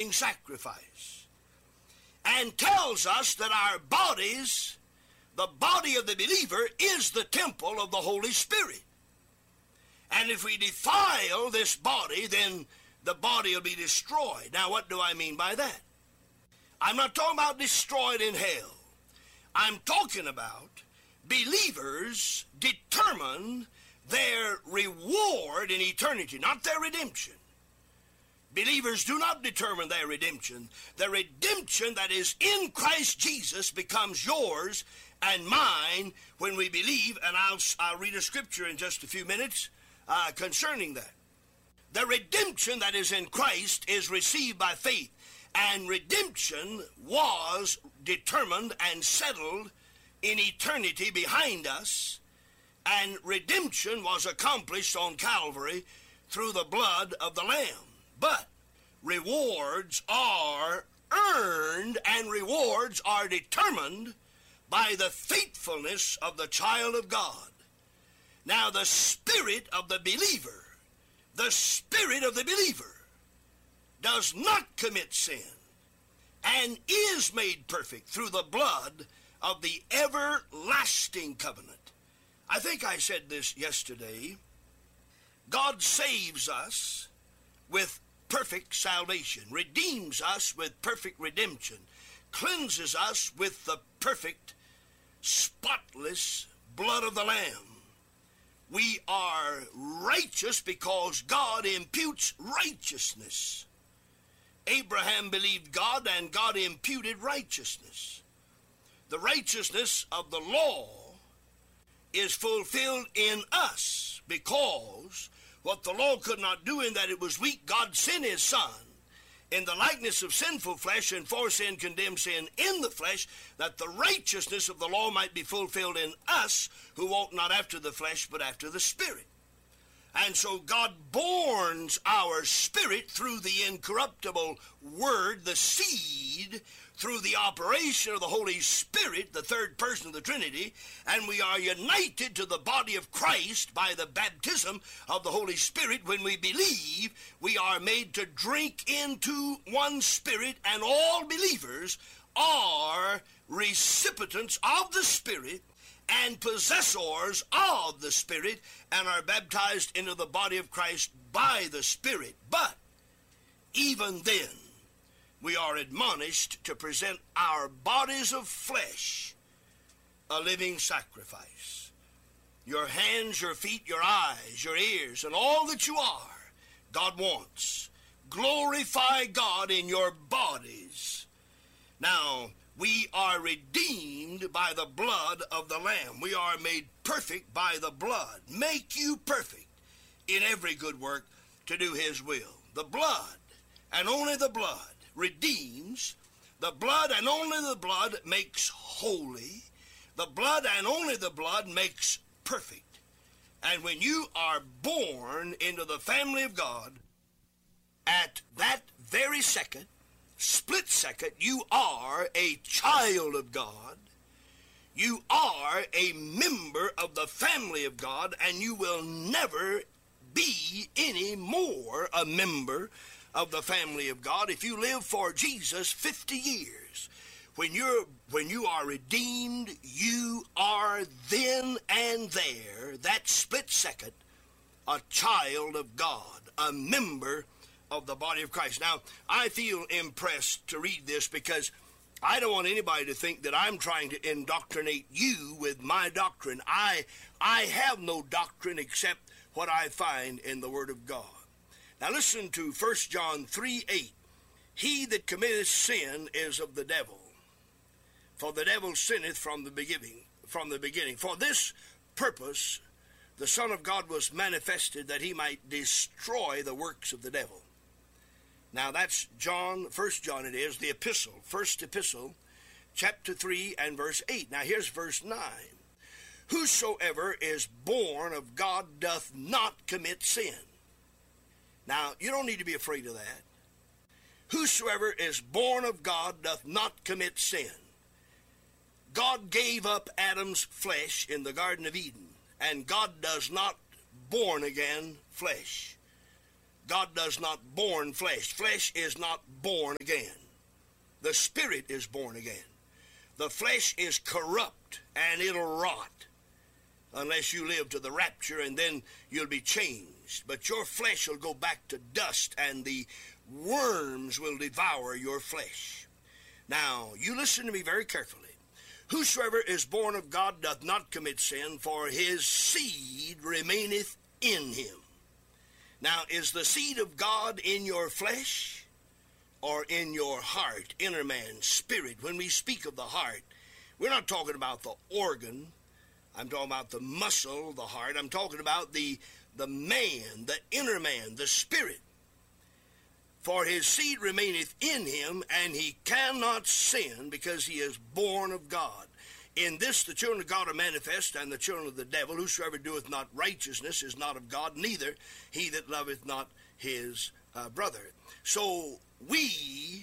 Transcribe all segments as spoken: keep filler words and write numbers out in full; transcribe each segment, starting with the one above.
living sacrifice, and tells us that our bodies, the body of the believer, is the temple of the Holy Spirit. And if we defile this body, then the body will be destroyed. Now, what do I mean by that? I'm not talking about destroyed in hell. I'm talking about believers determine their reward in eternity, not their redemption. Believers do not determine their redemption. The redemption that is in Christ Jesus becomes yours and mine when we believe, and I'll, I'll read a scripture in just a few minutes uh, concerning that. The redemption that is in Christ is received by faith, and redemption was determined and settled in eternity behind us, and redemption was accomplished on Calvary through the blood of the Lamb. But rewards are earned, and rewards are determined by the faithfulness of the child of God. Now, the spirit of the believer, the spirit of the believer does not commit sin and is made perfect through the blood of the everlasting covenant. I think I said this yesterday. God saves us with perfect salvation, redeems us with perfect redemption, cleanses us with the perfect, spotless blood of the Lamb. We are righteous because God imputes righteousness. Abraham believed God, and God imputed righteousness. The righteousness of the law is fulfilled in us because what the law could not do in that it was weak, God sent his Son in the likeness of sinful flesh, and for sin condemned sin in the flesh, that the righteousness of the law might be fulfilled in us who walk not after the flesh but after the Spirit. And so God borns our spirit through the incorruptible Word, the seed, through the operation of the Holy Spirit, the third person of the Trinity, and we are united to the body of Christ by the baptism of the Holy Spirit. When we believe, we are made to drink into one Spirit, and all believers are recipients of the Spirit and possessors of the Spirit, and are baptized into the body of Christ by the Spirit. But even then, we are admonished to present our bodies of flesh a living sacrifice. Your hands, your feet, your eyes, your ears, and all that you are, God wants. Glorify God in your bodies. Now, we are redeemed by the blood of the Lamb. We are made perfect by the blood. Make you perfect in every good work to do His will. The blood, and only the blood, redeems. The blood, and only the blood, makes holy. The blood, and only the blood, makes perfect. And when you are born into the family of God, at that very second, split second, you are a child of God. You are a member of the family of God, and you will never be any more a member of the family of God if you live for Jesus fifty years. When you're when you are redeemed, you are then and there, that split second, a child of God, a member of the body of Christ. Now, I feel impressed to read this because I don't want anybody to think that I'm trying to indoctrinate you with my doctrine. I I have no doctrine except what I find in the Word of God. Now listen to First John three eight. He that committeth sin is of the devil, for the devil sinneth from the beginning. From the beginning. For this purpose the Son of God was manifested, that he might destroy the works of the devil. Now that's John, First John it is, the epistle, first epistle, chapter three and verse eight. Now here's verse nine. Whosoever is born of God doth not commit sin. Now, you don't need to be afraid of that. Whosoever is born of God doth not commit sin. God gave up Adam's flesh in the Garden of Eden, and God does not born again flesh. God does not born flesh. Flesh is not born again. The Spirit is born again. The flesh is corrupt and it'll rot unless you live to the rapture, and then you'll be changed. But your flesh will go back to dust, and the worms will devour your flesh. Now, you listen to me very carefully. Whosoever is born of God doth not commit sin, for his seed remaineth in him. Now, is the seed of God in your flesh or in your heart, inner man, spirit? When we speak of the heart, we're not talking about the organ. I'm talking about the muscle, the heart. I'm talking about the, the man, the inner man, the spirit. For his seed remaineth in him, and he cannot sin, because he is born of God. In this the children of God are manifest, and the children of the devil. Whosoever doeth not righteousness is not of God, neither he that loveth not his uh, brother. So we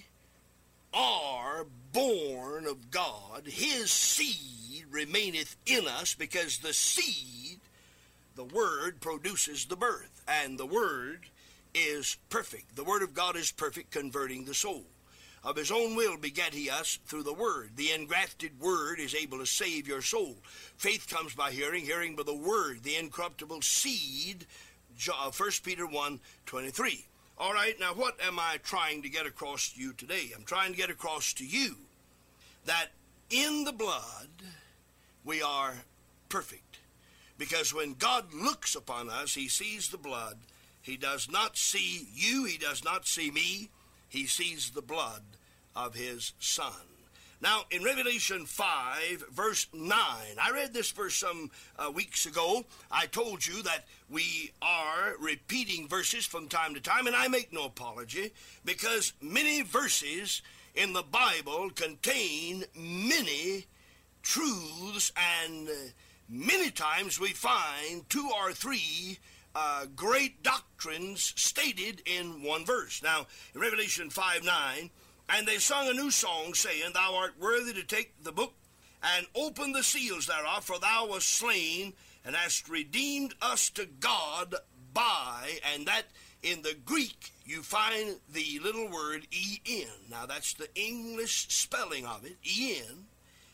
are born of God. His seed remaineth in us, because the seed, the Word, produces the birth, and the Word is perfect. The Word of God is perfect, converting the soul. Of his own will begat he us through the Word. The engrafted Word is able to save your soul. Faith comes by hearing, hearing by the Word, the incorruptible seed, First Peter one twenty-three. All right, now what am I trying to get across to you today? I'm trying to get across to you that in the blood we are perfect. Because when God looks upon us, he sees the blood. He does not see you. He does not see me. He sees the blood of his Son. Now, in Revelation five, verse nine, I read this verse some uh, weeks ago. I told you that we are repeating verses from time to time, and I make no apology, because many verses in the Bible contain many truths, and many times we find two or three Uh, great doctrines stated in one verse. Now, in Revelation five nine, and they sung a new song, saying, Thou art worthy to take the book and open the seals thereof, for thou wast slain and hast redeemed us to God by, and that in the Greek you find the little word E-N. Now, that's the English spelling of it, E-N.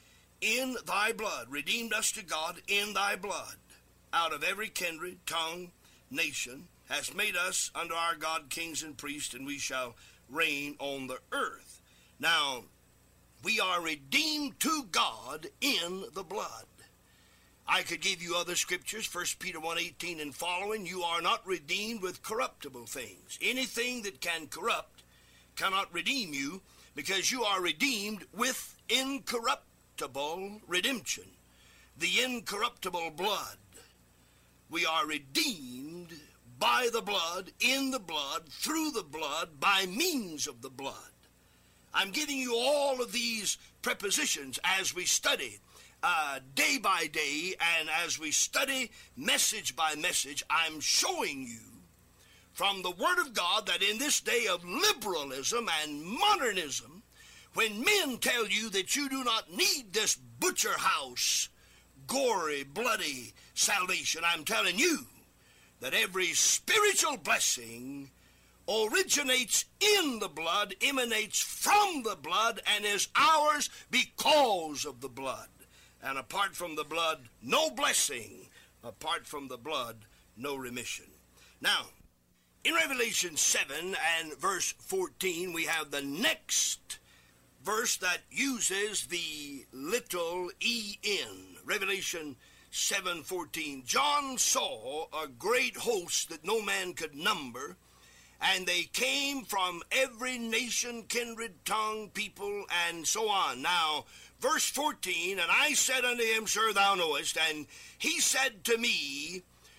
In thy blood, redeemed us to God in thy blood, out of every kindred, tongue, nation, has made us unto our God kings and priests, and we shall reign on the earth. Now, we are redeemed to God in the blood. I could give you other scriptures, First Peter one eighteen and following. You are not redeemed with corruptible things. Anything that can corrupt cannot redeem you, because you are redeemed with incorruptible redemption, the incorruptible blood. We are redeemed by the blood, in the blood, through the blood, by means of the blood. I'm giving you all of these prepositions as we study uh, day by day, and as we study message by message. I'm showing you from the Word of God that in this day of liberalism and modernism, when men tell you that you do not need this butcher house, gory, bloody salvation, I'm telling you that every spiritual blessing originates in the blood, emanates from the blood, and is ours because of the blood. And apart from the blood, no blessing. Apart from the blood, no remission. Now, in Revelation seven and verse fourteen, we have the next verse that uses the little E N. Revelation seven fourteen. John saw a great host that no man could number, and they came from every nation, kindred, tongue, people, and so on. Now, verse fourteen, and I said unto him, Sir, thou knowest, and he said to me,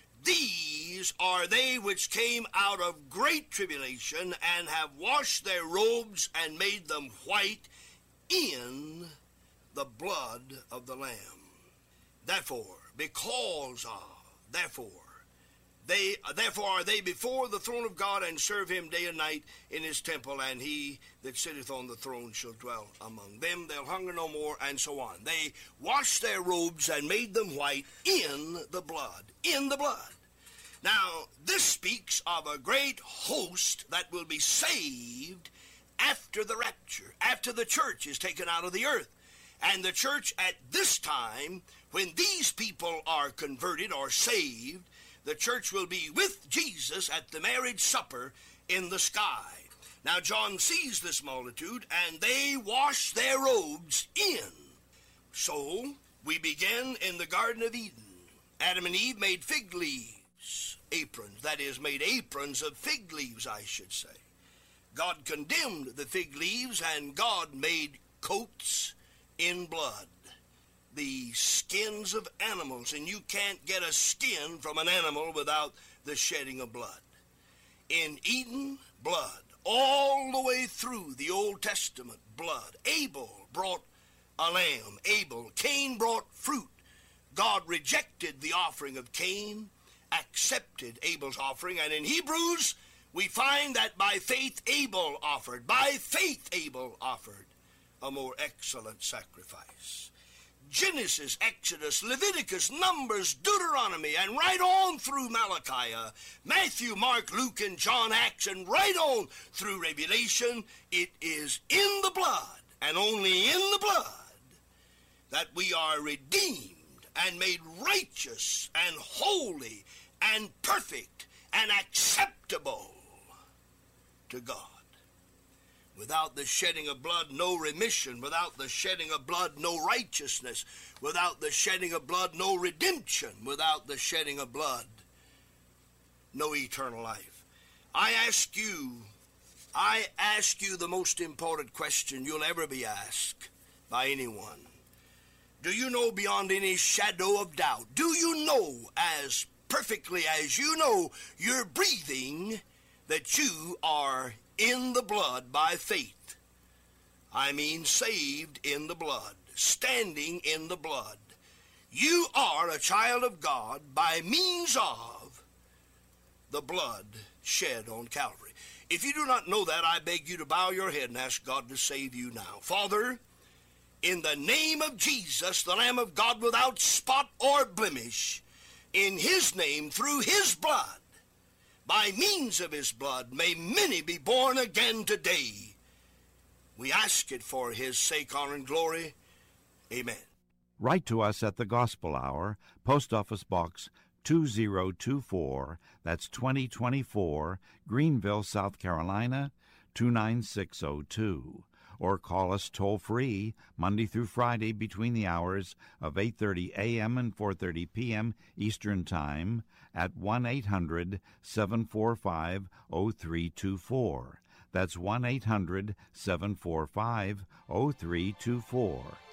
These are they which came out of great tribulation, and have washed their robes and made them white in the blood of the Lamb. Therefore, because of, therefore, they, therefore are they before the throne of God, and serve him day and night in his temple, and he that sitteth on the throne shall dwell among them. They'll hunger no more, and so on. They washed their robes and made them white in the blood, in the blood. Now, this speaks of a great host that will be saved after the rapture, after the church is taken out of the earth. And the church at this time, when these people are converted or saved, the church will be with Jesus at the marriage supper in the sky. Now, John sees this multitude, and they wash their robes in. So, we begin in the Garden of Eden. Adam and Eve made fig leaves, aprons, that is, made aprons of fig leaves, I should say. God condemned the fig leaves, and God made coats in blood, the skins of animals, and you can't get a skin from an animal without the shedding of blood. In Eden, blood. All the way through the Old Testament, blood. Abel brought a lamb. Abel. Cain brought fruit. God rejected the offering of Cain, accepted Abel's offering, and in Hebrews, we find that by faith Abel offered, by faith Abel offered a more excellent sacrifice. Genesis, Exodus, Leviticus, Numbers, Deuteronomy, and right on through Malachi, Matthew, Mark, Luke, and John, Acts, and right on through Revelation, it is in the blood, and only in the blood, that we are redeemed and made righteous and holy and perfect and acceptable to God. Without the shedding of blood, no remission. Without the shedding of blood, no righteousness. Without the shedding of blood, no redemption. Without the shedding of blood, no eternal life. I ask you, I ask you the most important question you'll ever be asked by anyone. Do you know beyond any shadow of doubt? Do you know as perfectly as you know you're breathing that you are in the blood by faith? I mean saved in the blood, standing in the blood. You are a child of God by means of the blood shed on Calvary. If you do not know that, I beg you to bow your head and ask God to save you now. Father, in the name of Jesus, the Lamb of God without spot or blemish, in his name, through his blood, by means of his blood, may many be born again today. We ask it for his sake, honor, and glory. Amen. Write to us at the Gospel Hour, Post Office Box two zero two four, that's twenty twenty-four, Greenville, South Carolina, two nine six oh two. Or call us toll-free Monday through Friday between the hours of eight thirty a.m. and four thirty p.m. Eastern Time at one eight hundred seven four five oh three two four. That's one eight hundred seven four five oh three two four.